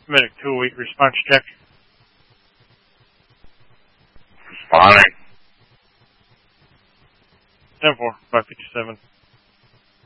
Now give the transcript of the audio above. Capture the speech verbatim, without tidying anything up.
Medic two oh eight, response check. Responding. ten four, five fifty-seven.